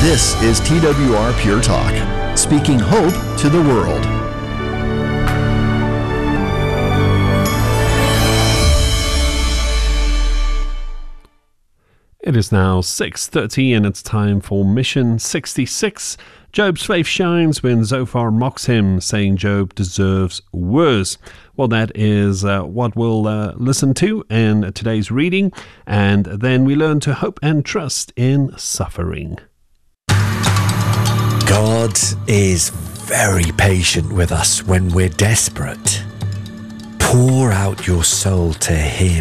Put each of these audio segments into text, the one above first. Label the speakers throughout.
Speaker 1: This is TWR Pure Talk, speaking hope to the world.
Speaker 2: It is now 6:30 and it's time for Mission 66. Job's faith shines when Zophar mocks him, saying Job deserves worse. Well, that is what we'll listen to in today's reading, and then we learn to hope and trust in suffering.
Speaker 3: God is very patient with us when we're desperate. Pour out your soul to Him.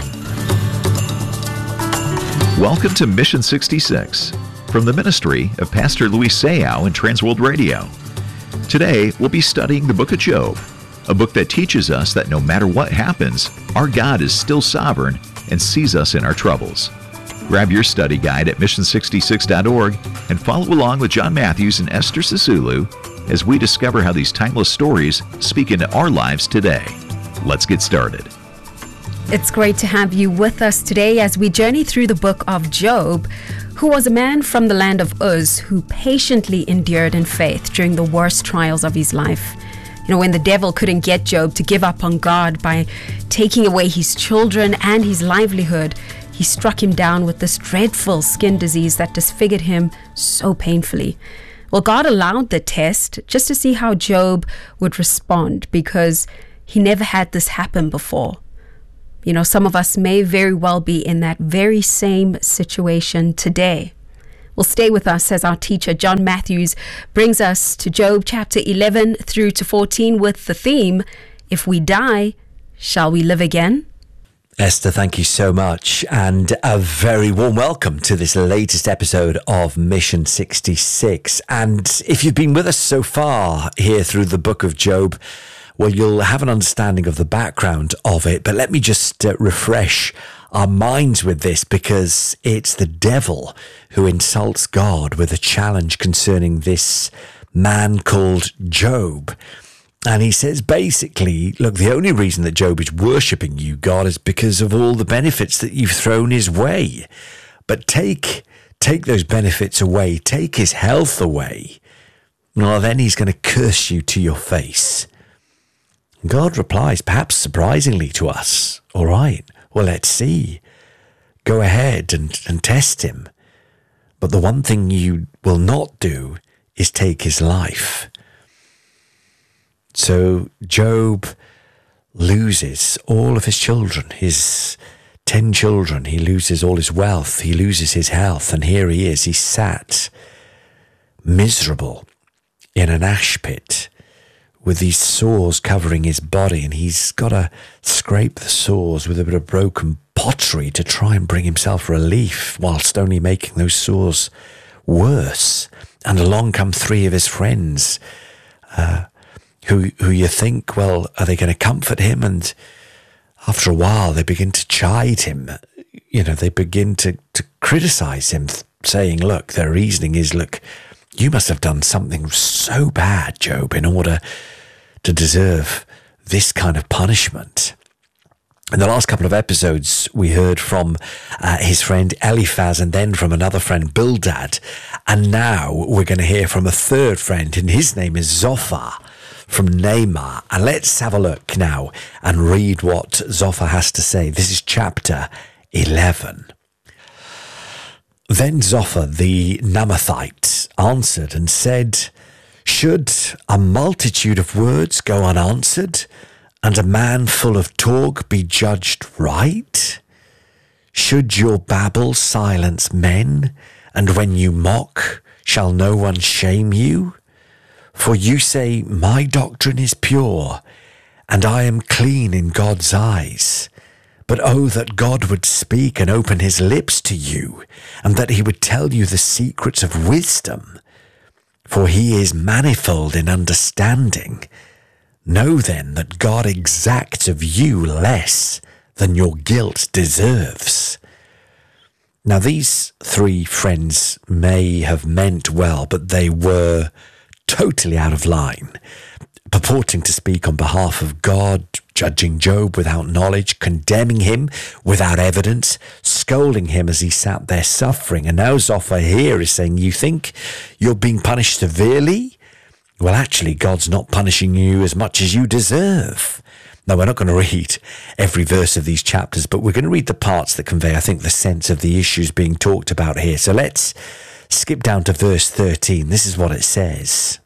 Speaker 4: Welcome to Mission 66 from the ministry of Pastor Luis Sayao and Transworld Radio. Today, we'll be studying the book of Job, a book that teaches us that no matter what happens, our God is still sovereign and sees us in our troubles. Grab your study guide at mission66.org and follow along with John Matthews and Esther Sisulu as we discover how these timeless stories speak into our lives today. Let's get started.
Speaker 5: It's great to have you with us today as we journey through the book of Job, who was a man from the land of Uz who patiently endured in faith during the worst trials of his life. You know, when the devil couldn't get Job to give up on God by taking away his children and his livelihood, he struck him down with this dreadful skin disease that disfigured him so painfully. Well, God allowed the test just to see how Job would respond because he never had this happen before. You know, some of us may very well be in that very same situation today. Well, stay with us as our teacher, John Matthews, brings us to Job chapter 11 through to 14 with the theme, If We Die, Shall We Live Again?
Speaker 3: Esther, thank you so much, and a very warm welcome to this latest episode of Mission 66. And if you've been with us so far here through the book of Job, well, you'll have an understanding of the background of it, but let me just refresh our minds with this, because it's the devil who insults God with a challenge concerning this man called Job. And he says basically, look, the only reason that Job is worshipping you, God, is because of all the benefits that you've thrown his way. But take those benefits away, take his health away, well, then he's going to curse you to your face. God replies, perhaps surprisingly to us, all right, well, let's see. Go ahead and test him. But the one thing you will not do is take his life. So Job loses all of his children, his 10 children. He loses all his wealth. He loses his health. And here he is. He's sat miserable in an ash pit with these sores covering his body. And he's got to scrape the sores with a bit of broken pottery to try and bring himself relief whilst only making those sores worse. And along come 3 of his friends, who you think, well, are they going to comfort him? And after a while, they begin to chide him. You know, they begin to criticize him, saying, look, their reasoning is, look, you must have done something so bad, Job, in order to deserve this kind of punishment. In the last couple of episodes, we heard from his friend Eliphaz and then from another friend, Bildad. And now we're going to hear from a third friend, and his name is Zophar from Naamah. And let's have a look now and read what Zophar has to say. This is chapter 11. Then Zophar the Naamathite answered and said, should a multitude of words go unanswered, and a man full of talk be judged right? Should your babble silence men, and when you mock, shall no one shame you? For you say, my doctrine is pure, and I am clean in God's eyes. But oh, that God would speak and open his lips to you, and that he would tell you the secrets of wisdom. For he is manifold in understanding. Know then that God exacts of you less than your guilt deserves. Now these 3 friends may have meant well, but they were totally out of line. purporting to speak on behalf of God, judging Job without knowledge, condemning him without evidence, scolding him as he sat there suffering. And now Zophar here is saying, you think you're being punished severely? Well, actually, God's not punishing you as much as you deserve. Now, we're not going to read every verse of these chapters, but we're going to read the parts that convey, I think, the sense of the issues being talked about here. So let's skip down to verse 13. This is what it says.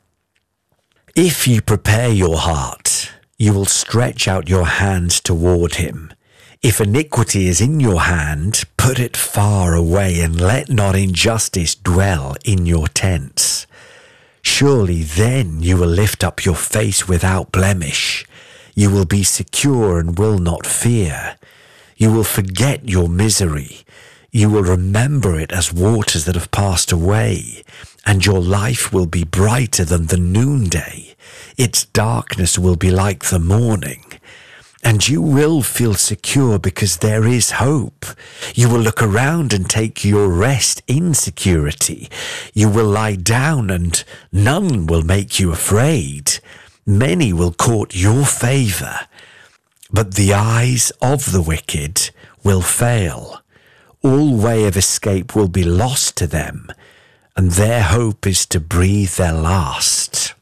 Speaker 3: If you prepare your heart, you will stretch out your hands toward him. If iniquity is in your hand, put it far away, and let not injustice dwell in your tents. Surely then you will lift up your face without blemish. You will be secure and will not fear. You will forget your misery. You will remember it as waters that have passed away, and your life will be brighter than the noonday. Its darkness will be like the morning. And you will feel secure because there is hope. You will look around and take your rest in security. You will lie down and none will make you afraid. Many will court your favor, but the eyes of the wicked will fail. All way of escape will be lost to them, and their hope is to breathe their last.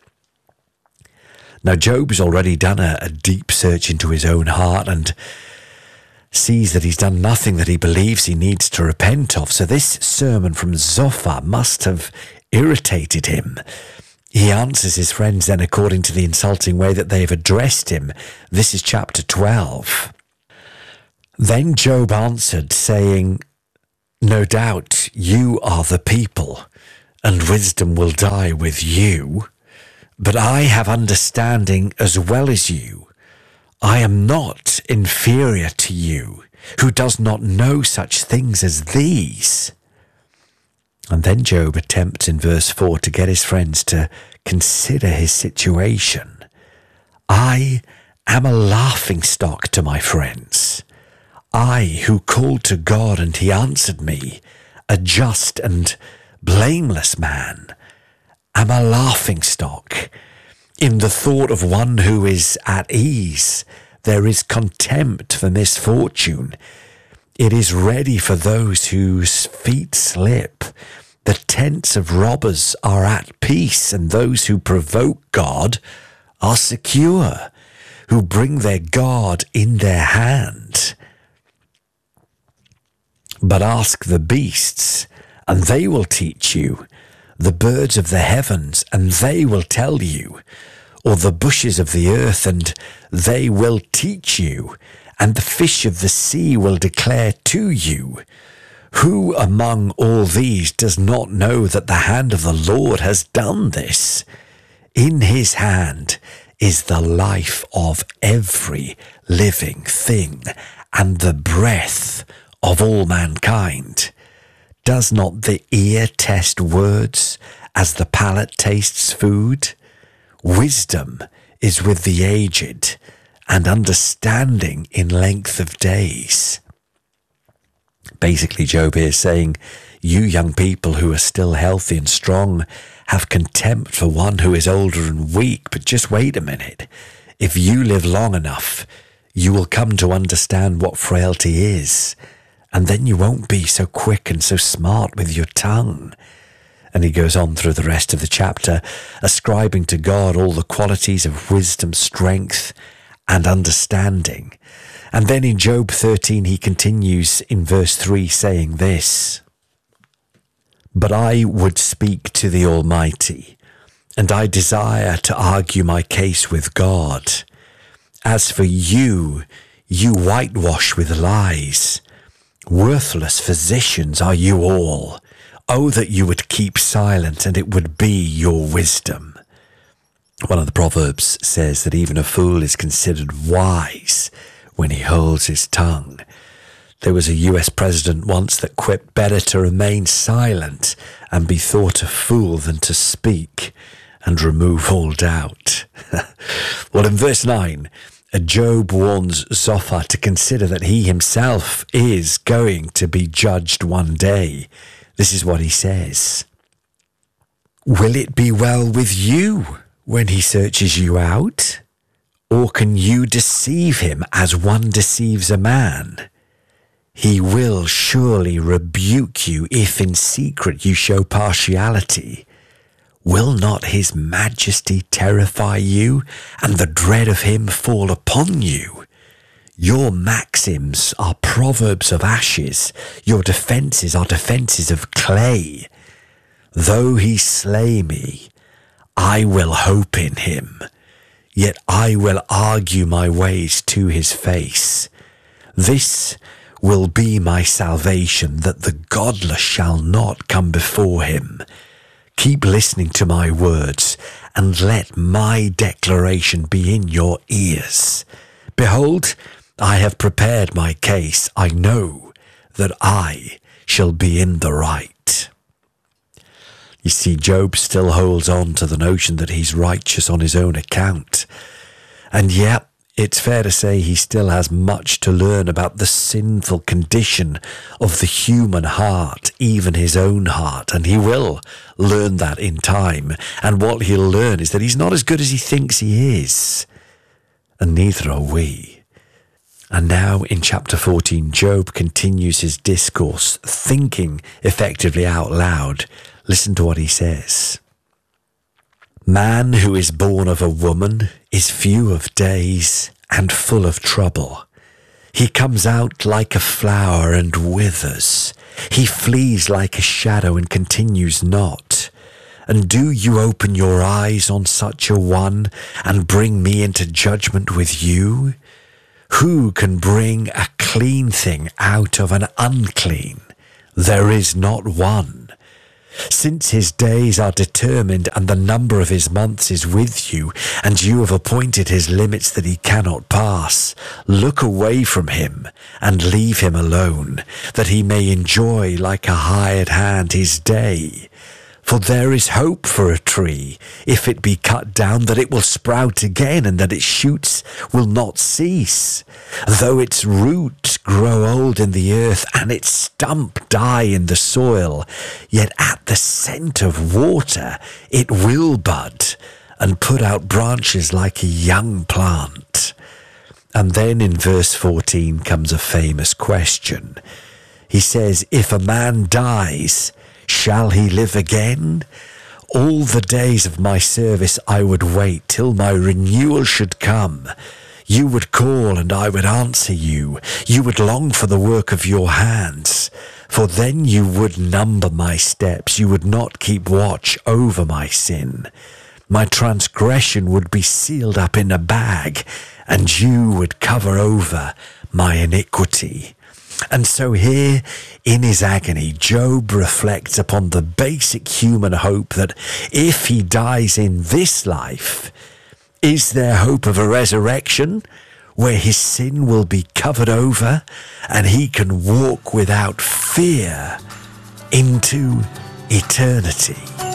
Speaker 3: Now, Job's already done a deep search into his own heart and sees that he's done nothing that he believes he needs to repent of. So this sermon from Zophar must have irritated him. He answers his friends then according to the insulting way that they've addressed him. This is chapter 12. Then Job answered, saying, no doubt you are the people, and wisdom will die with you. But I have understanding as well as you. I am not inferior to you, who does not know such things as these. And then Job attempts in verse 4 to get his friends to consider his situation. I am a laughingstock to my friends. I who called to God and he answered me, a just and blameless man, am a laughingstock. In the thought of one who is at ease, there is contempt for misfortune. It is ready for those whose feet slip. The tents of robbers are at peace, and those who provoke God are secure, who bring their God in their hand. But ask the beasts, and they will teach you, the birds of the heavens, and they will tell you, or the bushes of the earth, and they will teach you, and the fish of the sea will declare to you. Who among all these does not know that the hand of the Lord has done this? In his hand is the life of every living thing, and the breath of all mankind. Does not the ear test words as the palate tastes food? Wisdom is with the aged, and understanding in length of days. Basically, Job is saying, you young people who are still healthy and strong have contempt for one who is older and weak, but just wait a minute. If you live long enough, you will come to understand what frailty is, and then you won't be so quick and so smart with your tongue. And he goes on through the rest of the chapter, ascribing to God all the qualities of wisdom, strength, and understanding. And then in Job 13, he continues in verse 3 saying this, but I would speak to the Almighty, and I desire to argue my case with God. As for you, you whitewash with lies. Worthless physicians are you all. Oh, that you would keep silent, and it would be your wisdom. One of the Proverbs says that even a fool is considered wise when he holds his tongue. There was a US president once that quipped, better to remain silent and be thought a fool than to speak and remove all doubt. Well, in verse 9, Job warns Zophar to consider that he himself is going to be judged one day. This is what he says. Will it be well with you when he searches you out? Or can you deceive him as one deceives a man? He will surely rebuke you if in secret you show partiality. Will not his majesty terrify you, and the dread of him fall upon you? Your maxims are proverbs of ashes, your defences are defences of clay. Though he slay me, I will hope in him, yet I will argue my ways to his face. This will be my salvation, that the godless shall not come before him. Keep listening to my words, and let my declaration be in your ears. Behold, I have prepared my case. I know that I shall be in the right. You see, Job still holds on to the notion that he's righteous on his own account. And yet, it's fair to say he still has much to learn about the sinful condition of the human heart, even his own heart. And he will learn that in time. And what he'll learn is that he's not as good as he thinks he is. And neither are we. And now in chapter 14, Job continues his discourse, thinking effectively out loud. Listen to what he says. Man who is born of a woman is few of days and full of trouble. He comes out like a flower and withers. He flees like a shadow and continues not. And do you open your eyes on such a one and bring me into judgment with you? Who can bring a clean thing out of an unclean? There is not one. Since his days are determined and the number of his months is with you, and you have appointed his limits that he cannot pass, look away from him and leave him alone, that he may enjoy like a hired hand his day. For there is hope for a tree, if it be cut down, that it will sprout again, and that its shoots will not cease. Though its roots grow old in the earth, and its stump die in the soil, yet at the scent of water it will bud, and put out branches like a young plant. And then in verse 14 comes a famous question. He says, if a man dies, shall he live again? All the days of my service I would wait till my renewal should come. You would call and I would answer you. You would long for the work of your hands. For then you would number my steps. You would not keep watch over my sin. My transgression would be sealed up in a bag, and you would cover over my iniquity. And so here, in his agony, Job reflects upon the basic human hope that if he dies in this life, is there hope of a resurrection where his sin will be covered over and he can walk without fear into eternity?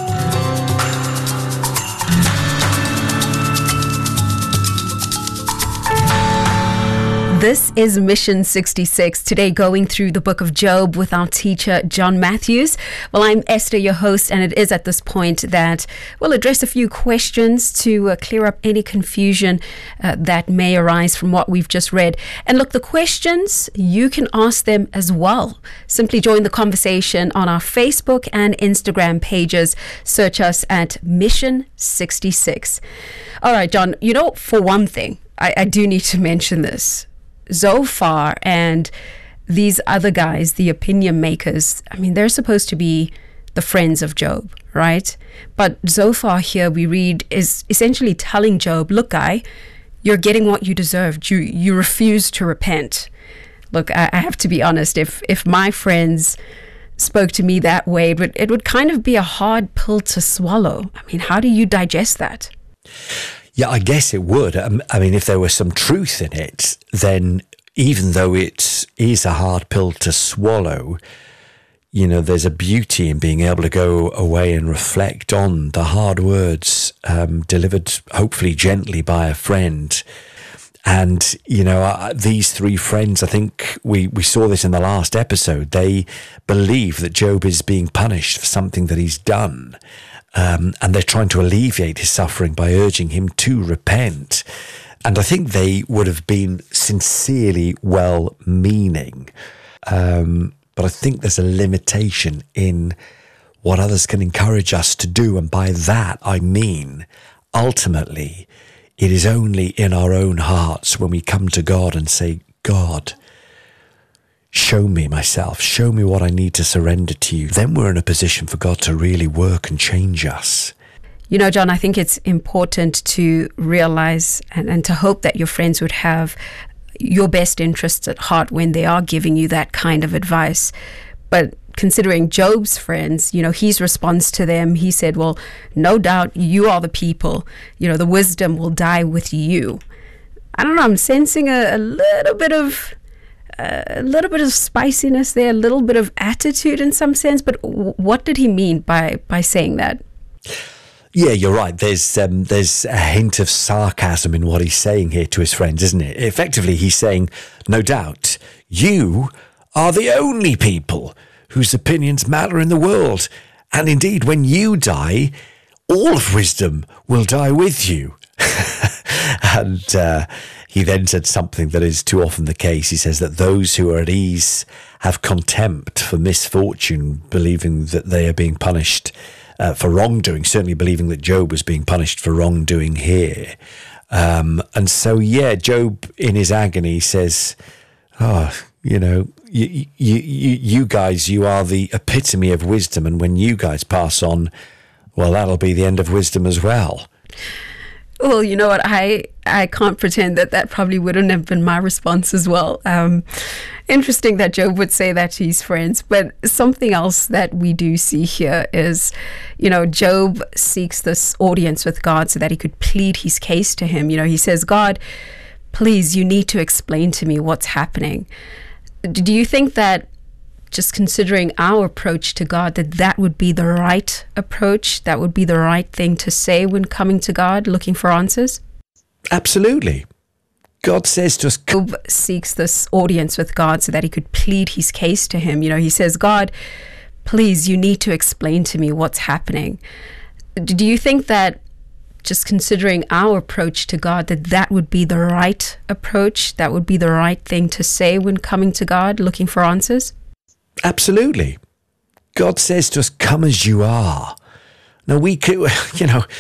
Speaker 5: This is Mission 66, today going through the book of Job with our teacher, John Matthews. Well, I'm Esther, your host, and it is at this point that we'll address a few questions to clear up any confusion that may arise from what we've just read. And look, the questions, you can ask them as well. Simply join the conversation on our Facebook and Instagram pages. Search us at Mission 66. All right, John, for one thing, I do need to mention this. Zophar and these other guys, the opinion makers, they're supposed to be the friends of Job, right? But Zophar here, we read, is essentially telling Job, look, guy, you're getting what you deserved. You refuse to repent. Look, I have to be honest, if my friends spoke to me that way, it would kind of be a hard pill to swallow. How do you digest that?
Speaker 3: Yeah, I guess it would. If there was some truth in it, then even though it is a hard pill to swallow, there's a beauty in being able to go away and reflect on the hard words delivered, hopefully gently, by a friend, And, these three friends, I think we saw this in the last episode, they believe that Job is being punished for something that he's done. And they're trying to alleviate his suffering by urging him to repent. And I think they would have been sincerely well-meaning. But I think there's a limitation in what others can encourage us to do. And by that, I mean, ultimately, it is only in our own hearts when we come to God and say, God, show me myself, show me what I need to surrender to you. Then we're in a position for God to really work and change us.
Speaker 5: John, I think it's important to realize and to hope that your friends would have your best interests at heart when they are giving you that kind of advice. But considering Job's friends, his response to them, he said, well, no doubt you are the people, the wisdom will die with you. I don't know, I'm sensing a little bit of spiciness there, a little bit of attitude in some sense. But what did he mean by saying that?
Speaker 3: Yeah, you're right. There's a hint of sarcasm in what he's saying here to his friends, isn't it? Effectively, he's saying, no doubt, you are the only people whose opinions matter in the world. And indeed, when you die, all of wisdom will die with you. And he then said something that is too often the case. He says that those who are at ease have contempt for misfortune, believing that they are being punished for wrongdoing, certainly believing that Job was being punished for wrongdoing here. And so, Job in his agony says, you guys, you are the epitome of wisdom. And when you guys pass on, well, that'll be the end of wisdom as well.
Speaker 5: Well, you know what? I can't pretend that probably wouldn't have been my response as well. Interesting that Job would say that to his friends. But something else that we do see here is, Job seeks this audience with God so that he could plead his case to him. He says, God, please, you need to explain to me what's happening. Do you think that just considering our approach to God, that would be the right approach? That would be the right thing to say when coming to God, looking for answers?
Speaker 3: Absolutely. God says to us,
Speaker 5: Job seeks this audience with God so that he could plead his case to him. He says, God, please, you need to explain to me what's happening. Do you think that just considering our approach to God, that would be the right approach? That would be the right thing to say when coming to God, looking for answers?
Speaker 3: Absolutely. God says to us, come as you are. Now, we could,